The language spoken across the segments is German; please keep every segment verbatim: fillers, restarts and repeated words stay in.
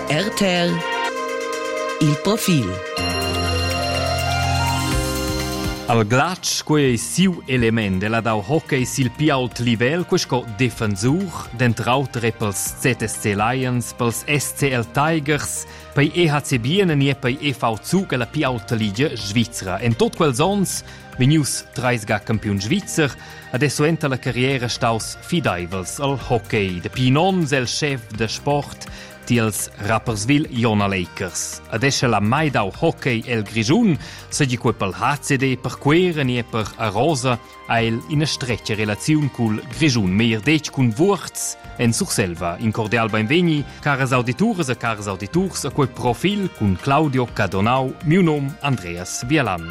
R T L Il profil. Al glatsch, quei è siu element, ella dau hockey sil più alt livel, questo defensur, dentrautere pels Z S C Lions, pels S C L Tigers, pei E H C Bienen e pei E V Zug la più alta liga svizzera. En tot quels ons, venius treisga campion svizzer, adesso entra la carriera staus fidaivels al hockey, de pinons el chef de sport, als Rapperswil Jona Lakers. Adesso la mai dau hockey el Grigiun, sedi quei pel H C D per queren e per a Rosa, a el in a streccia relazione col Grigiun, mehr dec cun Wurz en Surselva. In cordial benveni, caras auditores e caras auditors, a quei profil cun Claudio Cadonau, mio nom Andreas Bielan.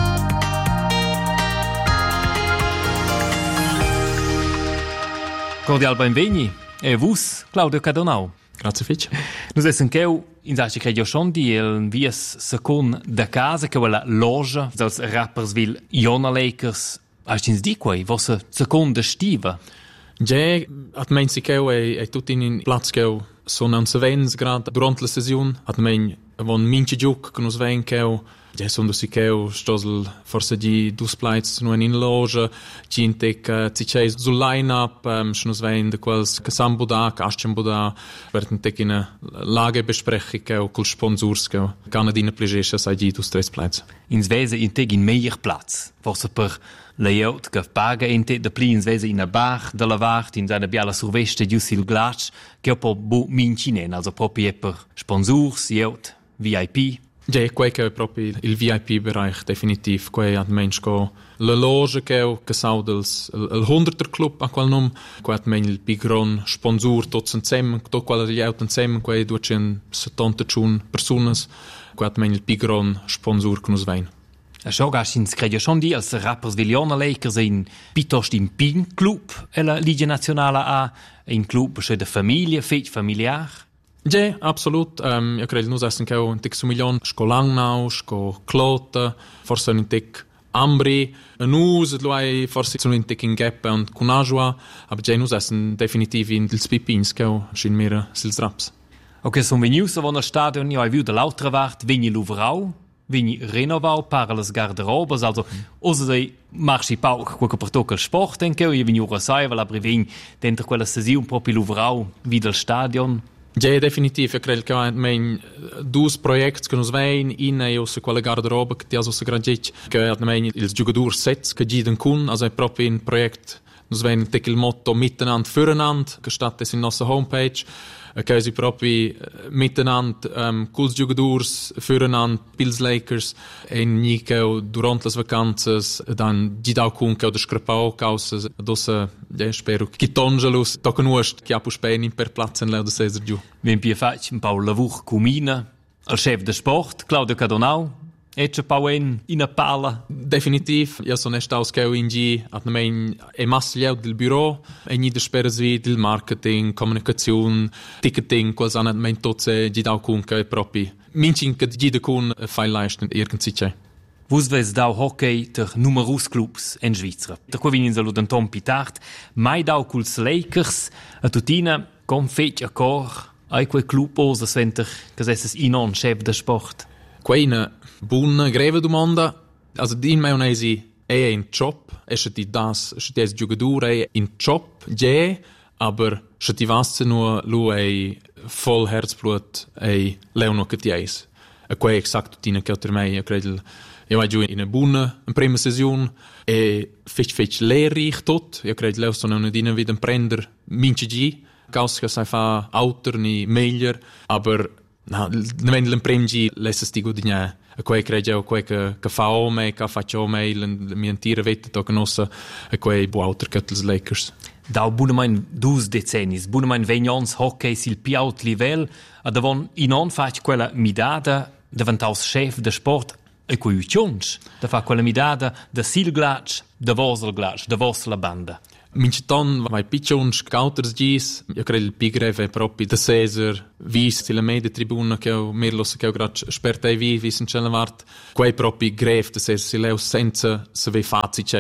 Cordial benveni, e vus, Claudio Cadonau. Grazie Fitch. Nus essen cheu, in saci credio schon di el vies secund da casa che quella loja dels Rapperswil Jona Lakers. Hast ins di quei vossa secunda stiva? Ja, at mein si cheu e, e tutti in platz cheu sono un sevens grad durant la session, at mein von minche giuc che nus vein cheu. Ja, sono si cheu stosel forse di dus plaits nu in loja, cintek uh, ciceis sul line-up, um, schnus vein de quels Kasambuda, Kaschenbuda, werden tek in a Lagebesprechung cheu col sponsors cheu. Gana dina plegescha sai di dus tres plaits. Ins Wese in teg in meier Platz. Forse per layout che paga in te de pli ins Wese in a bar de la vart in seine biala surveste gius il glatsch, che po bu mincinen, also proprio per sponsors, jeut, V I P. Ja, quei che è proprio il V I P-bereich, definitiv. Quei hat mensch go la loge che che saudels il hunderter club a quel nom, quei hat mensch il pigron sponsor tot zusammen, tot quella gli auten zusammen, quei ducen settanta chun personas, quei hat mensch il pigron sponsor che nus vein. A scho gastins credio schon di als Rapperswil Jona Lakers in pitost in pin club e la Liga Nazionale A, in club sche de familie, fet familiar. Ja, absolut. Um, io credo che noi siamo un tic su milione, sco Langnau, sco Clota, forse un tic Ambri, nus, lui forse un tic in Geppe und Cunajua, aber ja, noi siamo definitiv in il Spipins, che schien mir sils Raps. Ok, sono venuti a un stadion, io ho visto l'altra parte, veni l'uvrau, veni renovau, per le garderobes, also, osa dei marci pauc, qualche per tocca il sport, denke io, io veni ora sai, la brevin, dentro quella sesione, proprio l'uvrau, vidi il stadion. Ja, definitiv. Ich credo che mein dus projects che nos vein in e osse quella garderobe che ti ha osse gradit che hat mein il jugador sets che giden kun, also è proprio in projekt nos vein tek il motto miteinander füreinander gestattet in nostra homepage che si proprio miteinander um, culs jugadors füreinander Pils Lakers en nico durant las vacanzas dan gidau kun che oder scrapau causa dosse ja spero che tongelus to conosc che apu spein per platzen leu de seser giu. Wenn wir fac un pau lavur cumina al chef de sport Claudio Cadonau Ecce pauen in a pala. Definitiv. Io sono staus che in G at mein e massliau del bureau e ni de speres vi del marketing, comunicazione, ticketing, quals an mein totze di dau kun che propri. Mincin che di de kun file leisten irgendwie c'è. Vus ves dau hockey ter numerus clubs en Svizzera. Der ko vinin salut en Tom Pitart, mai dau culs Lakers, a tutina com fetch a cor, ai quei club osa sventer, che esses inon chef de sport. Queina buona greve domanda. Also di in maionesi è in job, è di das, è di giocatore in job, ja, aber se ti vasse nur lu è voll Herzblut è leono che ti eis. E quei exact tina che per me, io credo io vai giù in una buona in prima sessione e fetch fetch lehrreich tot. Io credo leo sono una dina wieder prender minci gi, caus che sai fa autor ni meglio, aber na, wenn l'en premgi lesses ti godinja. E quei credo quei che che fa ome, che faccio ome, mi antire vette to conossa e quei bu autor che els Lakers. Dau bunemein dus decennis, bunemein vegnons hockey sil piaut livel, a davon inon fac quella midada davantaus chef de sport e quei ucions, da fa quella midada de sil glatsch, de vosel glatsch, de vosla banda. Minceton vai piccion scouters gis, io credo il pigreve proprio de Cesar, vis sila media tribuna che ho mirlos che ho grad spertai vi vis in cella vart, quei proprio greve de Cesar sileu senza se ve fazi c'è.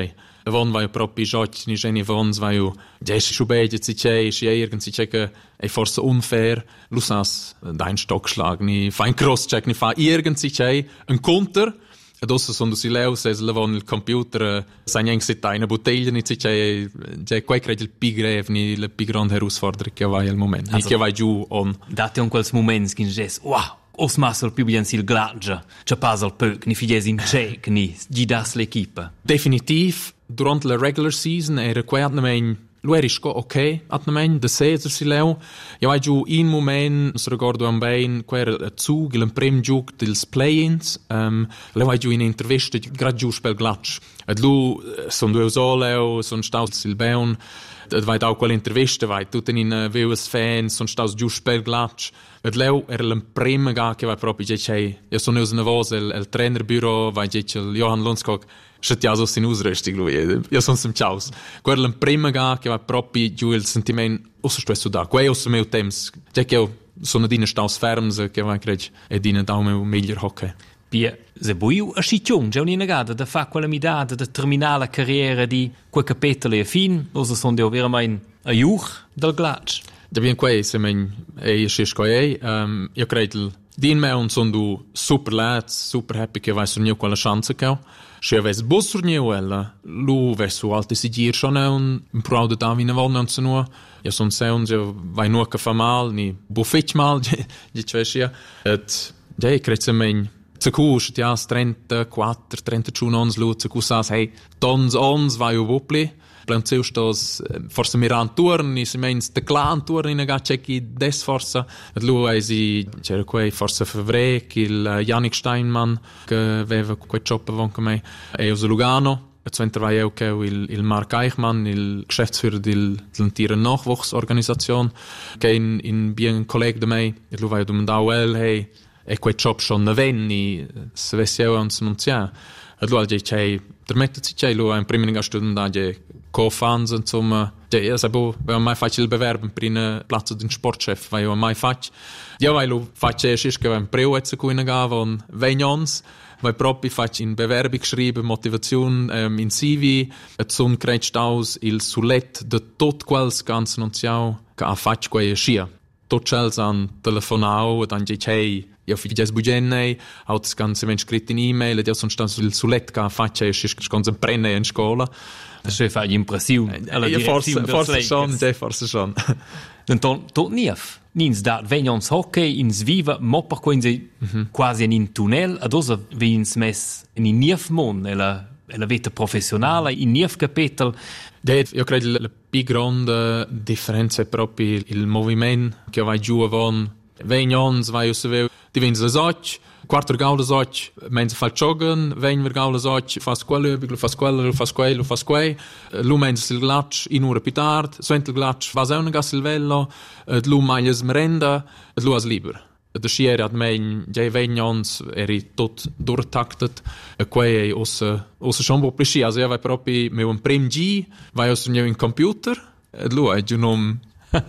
Avon vai proprio giochi, ni geni avons vai u, jes schubege si c'è, si irgend si c'è che è forse unfair, lu sas dein Stockschlag, ni fa ein Crosscheck, ni fa irgend si c'è un counter, ed ossa sono si leu, se levon il computer, sa niente se ta una bottiglia, ni si c'è, c'è quei crede il pi greve, ni la pi grande herausforderung che vai al moment, ni che vai giù on. Date un quels moments che jes, wow! Os massel più bien sil gladja, c'è pas al pöc, ni fides in check, ni gidas l'equipa. Definitiv, durant la regular season era quei atnamein, lu erisco ok, atnamein, de Caesar si leu. Ja vai giù in moment, non si ricordo un bein, quei era a zug, il prim giug dels play-ins, um, leu vai giù in intervista, grad giù spel glatsch. Ed lu, son due usoleu, son staus silbeun, ed vai da quell'intervista, vai tutti in uh, viewers fans, son staus giù spel glatsch. Ed leu era l'imprima ga che vai proprio dice, io sono us nervoso, il, il trainerbüro, vai dice, Johann Lundskog, scetti aso sin usresti, lui, io sono sim ciaus. Quella l'imprima ga che vai proprio giù il sentimento, ossa stesso da, quei ossa meu temps, dice che io sono dine staus ferms, che vai credi, e dine da meu miglior hockey. Pia, se buiu a scition, già un'inagada da fa quella midada da terminare la carriera di quel capitolo e fin, ossa sono di veramente a juch del glatsch. Da bien quei, se men e io scisco ei, um, io credo, din me un son du super lads, super happy che vai su nio quella chance che se aves bus sur nio ella, lu ves su alte sigir schon un un proud da vina volna un nur, io son se un je vai nur che fa mal, ni buffet mal, di cioè et ja io credo se men se cus ti has trentaquattro trentacinque ons lu, se cus has hey, tons ons vai u bupli. Planzeu stos forse miran turni, se meins de clan turni na ga cecchi des forse. Et lu eisi c'era quei forse Fevrec, il Yannick Steinmann che aveva quei job avon con me, e us Lugano. Et so intervai eu che il il Mark Eichmann, il Geschäftsführer del dell'intera Nachwuchsorganisation, che in in bien colleg de me, et lu vai domandau el hey, e quei job schon na venni, se vessi eu uns non sia. Et lu al c'è permettet si c'è lu ein prima stunden da je co-fans insomma ja io sabo wenn mai faccio il bewerben per in platz den Sportchef weil io mai faccio ja weil lu faccio es che ein preuetze cuina ga von vegnons weil proprio faccio in bewerbung schreiben motivation ähm, in C V et son krecht aus il sulet de tot quels ganz non ciao ca faccio quei scia tot chels an telefonau und an hey io figlies bugennei, auch das ganze wenn scritto in E-Mail, io sono stato sul sulet ca faccia e si sconza prenne in scuola. Das ist eine Impression. Ja, forse, forse schon, ja, forse schon. Und dann, tot nief. Nins dat vegnons hockey, ins viva, moppa quinzi mm-hmm. quasi in tunnel, ad osa vins mes in nief mon, e la, e la vita professionale, in nief capitel. Io credo la più grande differenza è proprio il movimento che vai giù a von, vegnons, vai a die wenn sie sagt, quarter gaula sagt, wenn sie fall joggen, wenn wir gaula sagt, fas quelle, fas quelle, fas quelle, fas quelle, lu men sil glatsch in ura pitard, sventel glatsch, vas una gas il vello, lu maglies merenda, lu as liber. De schier hat mein, ja vegnons, eri tot durchtaktet, e quei ossa, ossa schon bo plisci, also ja vai proprio mit un prim G, vai ossa in computer, lu hai giù nom,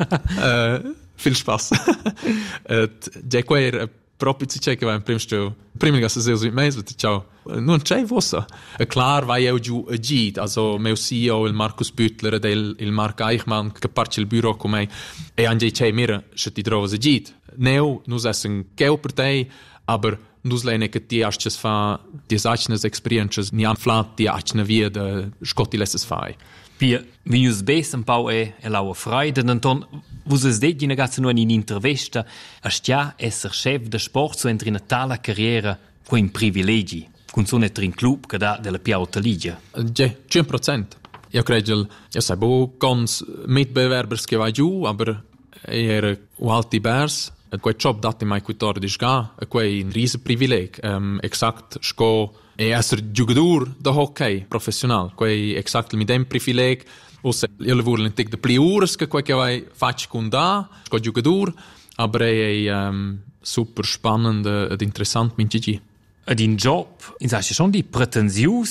viel Spaß. Et ja quei proprio si c'è che va in primo sto prima che se usi mezzo ciao non c'è vossa è clar vai eu giù a git also meu C E O il Markus Büttler del il Mark Eichmann che parte il bureau con me e anche c'è mira se ti trovo a git neu nus essen gel per te aber nus lene che ti asches fa die sachnes experiences ni anflat die achne wie de scotti lesses fai Pia, vi us bes un pau e e laua freude, und dann, vus es det gina gazza nur in intervista, a stia esser chef de sport so entri una tala carriera co in privilegi, con so netri in club che da della pia alta liga. Ja, cent procent. Io credo, io sai bo cons mitbewerbers che vai giù, aber era u alti bers, e quei job dati mai quattordici ga, e quei un riese privileg, um, exact sco e essere giocatore da hockey professional, quei exact mit dem privileg, ossa io lavoro in tic de pli ures che quei che vai faccio con da, sco giocatore, aber è um, super spannend ed interessant minci gi. Ad in job, in sa schon die pretensius,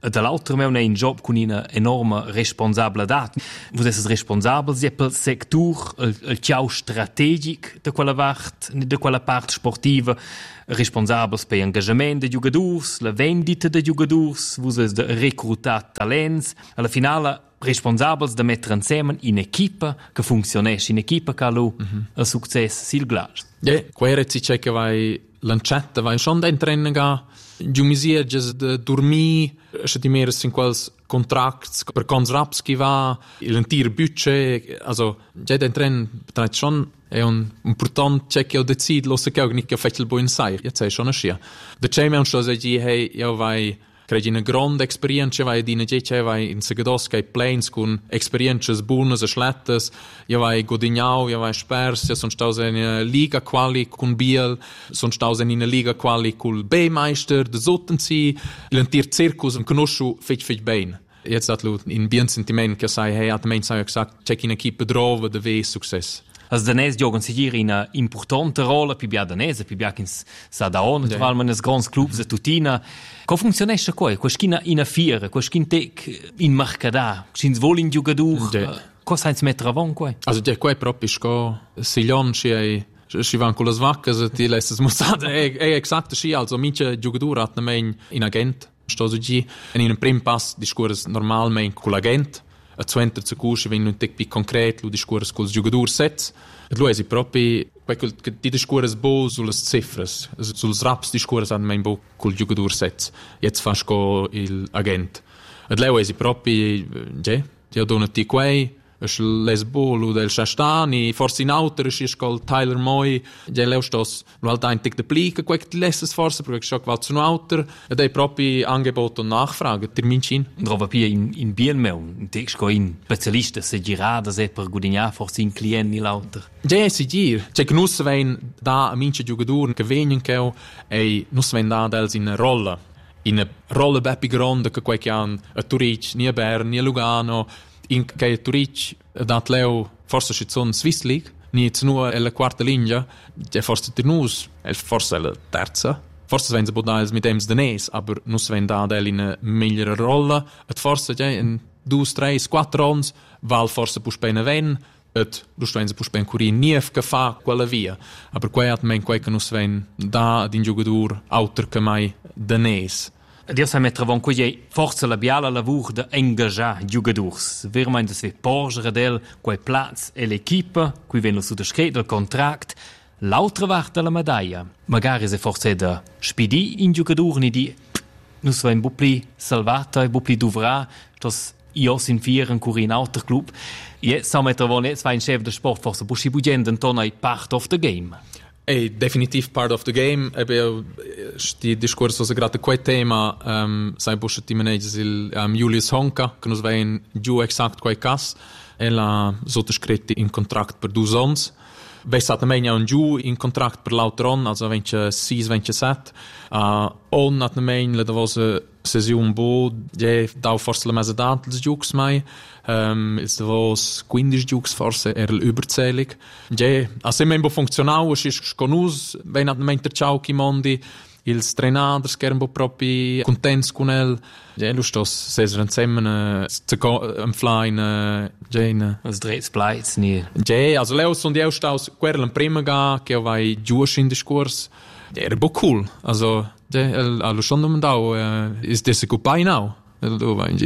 dall'altro è un job con una enorme responsabilità. Voi siete responsabili sia per il settore, il, il ciao strategico di quella parte, di quella parte sportiva, responsabili per l'engagement dei giocatori, la vendita dei giocatori, voi siete reclutati talenti, alla finale responsabili di mettere insieme un'equipe che funziona, un'equipe che ha mm-hmm. il successo sil glas. Ja, quella si c'è che vai lancetta, vai schon dentro in ga, giumisia de dormir, se ti meres in quels contracts per cons raps che va, l'entire budget, also già dentro in trat schon è un important c'è che ho decid lo se che ogni che fetch il buon sai, jetzt sei schon a schia. De c'è me un so se gi hey, io vai credi una grande esperienza vai di ne c'è vai in segados che planes con experiences buonas e schlettes io vai godignau io vai spers io son staus in liga quali con biel son staus in una liga quali col B-meister de Sottensi l'entir circus und conosco fetch fetch bein jetzt hat lu in bien sentiment che sai hey hat mein sai gesagt check in equipe drove de ve success. Als danese giocan sigir una importante rola pi bia danese, pi bia kins sa da on, yeah. Tval manes grands clubs a tutina. Co funzionesce coi? Quaschina in a fiera, quaschin tec in marcada, quaschins vol in giocadur. Yeah. Co sainz mettere avon coi? Also ja, coi proprio sco Silion si ai si van con le svacche, ti lesses mostrate, è è esatto si also minche giocadur hat nemen in agent. Sto so gi in un prim pass discorres normalmente con l'agent. A zuenter zu cusche wenn un tec pi concret lu discorres col giocadur sets et lu esi propi quel di discorres bo sulle cifras sul raps discorres an mein bo col giocadur sets jetzt fas co il agent et lu esi propi je ti dona ti quei es lesbo lu del Shastani forse in auter es col Tyler Moy je leu stos lu halt ein tic de plica quei ti lesses forse perché scho qual zu auter et ei propi Angebot und Nachfrage termincin drova pia in in Bielmeu un text co in specialista se girada se per gudignar forse in clienti lauter je si gir c'è gnus vein da a minche giocadur che venien che ei nus vein da dels in rolla in a rolla beppi grande che quei an a Turic ni a Bern ni a Lugano in che Turic dat leu forse c'è son Swiss League ni nur la quarta linea e forse ternus e forse la terza forse wenn sie bodais mit dem danes aber nus wenn da del in a migliore rolla et forse ja in due tre quattro ons val forse pus bene ven et du wenn sie pus ben curin nief che fa quella via aber quei hat men quei che nus wenn da din giocadur auter che mai danes. Dio sa mettere von quei forza labiale lavur de engagiar giocadors. Vermein de se porgere del quei plats e l'equipe, qui venno su de scret del contract, l'altra vart la medaglia. Magari se forse de spidi in giocador ni di nus vein bupli salvata e bupli duvra, das io sin vieren cur in alter club. Jetzt sa mettere von jetzt ein chef de sport forse buschi bugenden tonai part of the game. È definitiv part of the game. Ebe sti discorso se grate quei tema um, sai busche ti manages il um, Julius Honka che nos vein giù exact quei cas e la sottoscritti in contract per due sons. Wij zaten mij nou giù in contract per l'Autron, also ventje sis, ventje set. Uh, on at mij, dat was een seizoen bo, je dau forse la mezza data des giucs mai. Um, es was quindici giucs forse era l'überzählig. Je, also mein bo funktional, es ist conus, wenn at mij ter ciao chi mondi, ils trenaders che erano proprio contents con el. Ja, lu stos seser insieme zu am flying Jane. Das dreht Pleits nie. Ja, also Leos und ich staus querlen prima ga, che vai gius in diskurs. Ja, era bo cool. Also, ja, allo schon dum dau ist das gut bei now. Du vai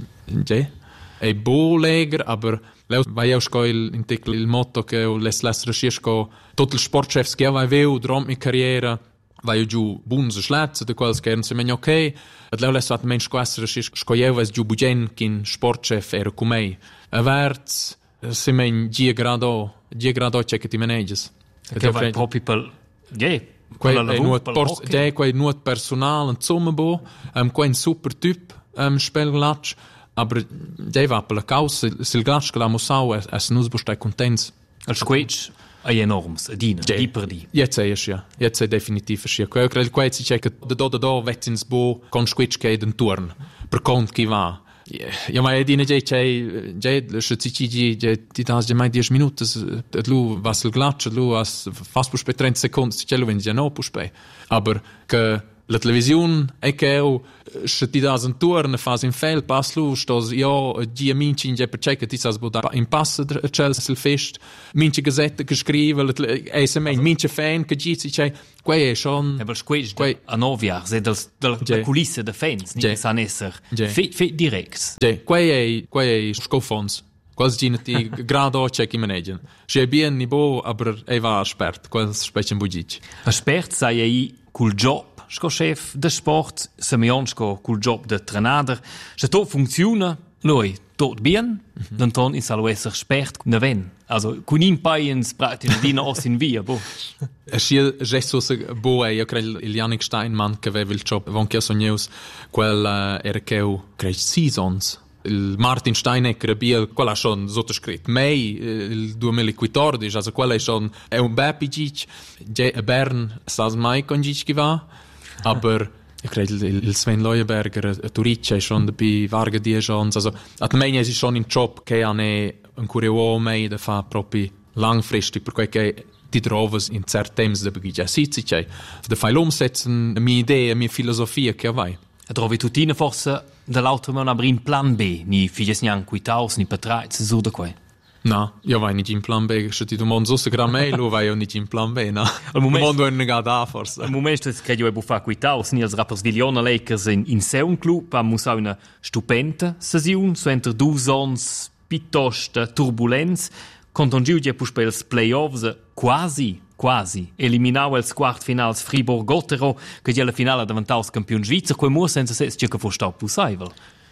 ja. Ei bo leger, aber Leos vai auch scoil in il motto che les les riesco total sportchefs che vai veu durante mi carriera. Vai io giù bunze schletze, de quals kern se men ok. Et leu les at mensch quasser is scoieu es giù bugen kin sportchef era comei. Averts se men gie grado, gie grado che che ti manages. Che vai proprio per ja, quei nuot pors, ja, quei nuot personal und zummebo, um quei super typ um spellatsch, aber ja va per la causa sil gatsch che la mosau es, es nus bustai contents. Al squetch è enorms, dina, ja. Di per di. Jetzt sei es ja, jetzt sei definitiv es ja. Quei crel quei si check da da da vettins bo con squetch che den turn. Per cont chi va. Ja, ma è dine c'è c'è se ci ci ci ti das mai dieci minuti lu vas il glaccio lu as fast per trenta secondi c'è lu wenn ja no puspe. Aber che la televisione è che se ti dà un turno, fai un fel, pass lu, stos io, di amici in per che ti sai buttare in passo c'è il fest, minci gazzette che scrive, e se mai minci fan che dici, cioè, quei è schon... E per questo, a novia, se dalla culisse da fans, non sanno essere fe direct. Quei è, quei è scofons. Quasi ti grado c'è chi maneggia. Se è bien ni bo, aber è va spert, quel specie in bugic. A spert sai ei col job, sco chef de sport, Simeon sco col job de trenader. Se tot funziona, lui tot bien, mm-hmm. dann ton in salo esser spert ne ven. Also con in paiens praktisch dina os in via, bo. E sia gesso se bo io credo il Yannick Steinmann che aveva il job, von che sogneus quel uh, era che credo seasons. Il Martin Steinecker, Biel, quella ha schon sottoscritto. Mai, il duemilaquattordici, also quella è schon, è un Baby Gic, a Bern, sa mai con Gic che va, aber, ich credo, il Sven Leuenberger, a Turice, è schon dabei, Varga die schon, also, at me è schon in job che hanno un curioso mai da fa proprio langfristig, per cui che ti trovi in certi tempi da begitare. Sì, sì, c'è. Da fai l'umsetzen, la mia idea, la mia filosofia che vai. Trovi tutti forse dall'altro ma un in plan B, ni figlies neanche quitaus, ni patraiz, su da quei. No, io vai nicht in plan B, se ti domando so se gran mail, lo vai nicht in plan B, no. Al momento è negà da forse. Al momento è che io bu fa quitaus, ni als Rappers Villona Lakers in in Seun Club, am sa una stupenda sesiun, so enter du sons piuttosto turbulenz, con un giudice pu spels playoffs quasi quasi eliminau els quartfinals Fribourg-Gottero che già la finale davantaus campion Svizzer quei mo senza se che fu sta possibile.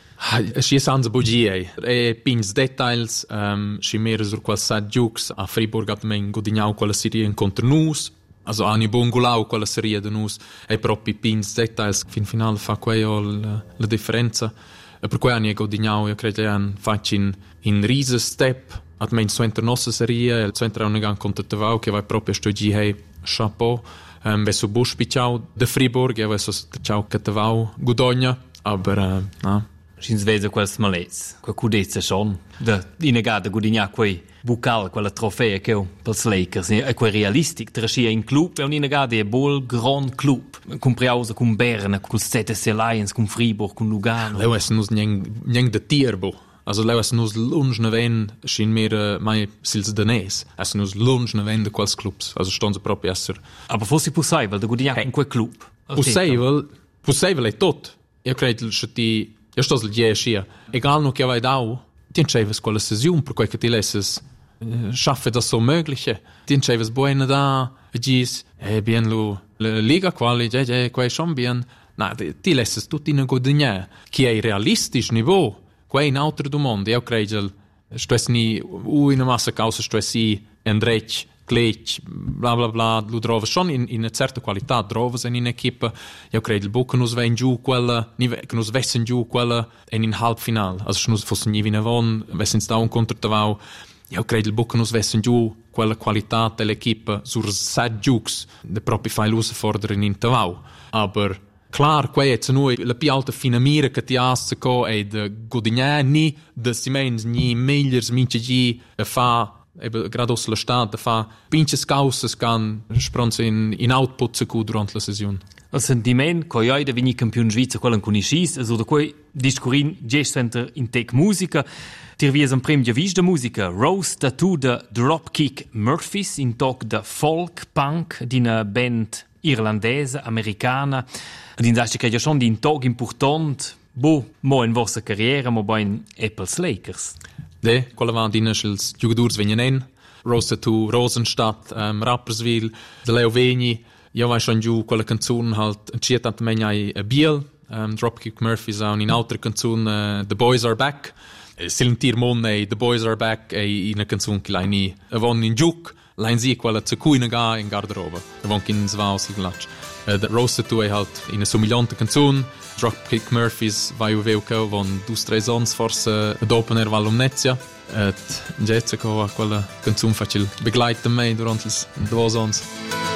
Si sanza bugie e pins details um, si mera sur qual sad jux a Fribourg at men godignau quella serie in contro nus, also ani bongulau quella serie de nus e proprio pins details fin finale fa quello la, la differenza e per cui ani godignau io credo an facin in rise step at men suenter nostra serie, il suenter un gang contro Tavau che vai proprio sto gi hey chapeau, um, verso Busch picciau de Fribourg, e verso ciao che Tavau Gudogna, aber uh, no. Schins vese quels malets, quel cudezza schon, de inegada gudigna quei bucal, quella trofea che ho pels Lakers, e quei realistic, trascia in club, e un inegada è bol grand club, compriausa con Berna, con Z S Lions, con Fribourg, con Lugano. Leo es nus nieng de tierbo. Also leu es nus lunge ne ven schien mir uh, mai sils danes. Es nus lunge ne ven de quels clubs. Also stonze proprio esser. Aber fossi possibile de gudigna hey. In quel club. Possibile, possibile è tot. Io credo che ti io sto slia scia. Egal no che vai dau, ti encheves quella sesiun per quel che ti lesses uh, schaffe das so mögliche. Ti encheves buena da, gis, eh bien lu la liga quali, je je quei schon bien. Na, ti, ti lesses tutti in gudigna che è realistisch niveau. Quei in altre domande, io credo, sto ni una massa causa sto si Andrech, Glech, bla bla bla, lo trovo schon in, in una certa qualità, trovo in un'equipe, io credo, il che nos ven giù quella, che nos vessen giù quella in in halbfinale, also se nos fosse ni vinavon, vessen sta un contro Tavau, io credo il che nos vessen giù quella qualità dell'equipe sur sad giux, de proprio fai l'uso fordere in Tavau, aber clar, quei è noi la più alta finamira che ti ha co è de godignani de simens ni migliors mince gi fa ebe grados la stat fa pinche causes can spronze in in output se cu durante la sesione. Il sentiment che io da vini campion Svizzer quello con i schis, also da quei discurin gest center in tech musica, ti vies un premio vis de musica, Rose Tattoo de Dropkick Murphys in talk de folk punk di una band irlandesa, americana, ed in che è schon un tog important, bo, mo in vostra carriera, mo bo in Apples Lakers. De, quella va in els giocators venien Rose Tattoo, Rosenstadt, um, Rapperswil, de Leo Vegni, io vai schon giù quella canzone halt, citat menai a Biel, um, Dropkick Murphys, un in altra canzone, uh, The Boys Are Back, Silentir Monne, The Boys Are Back, e in una canzone che l'hai ni, avon in giuc, l'hai si quella zu cui nega in garderoba, avon che in svao si glatsch. Uh, the Rose Tattoo è halt in una somigliante canzone, Dropkick Murphys vai u veu che von dus tre sons forse ad opener Vallumnezia, et in jetze co a quella canzone facil begleiten mei durante il due sons.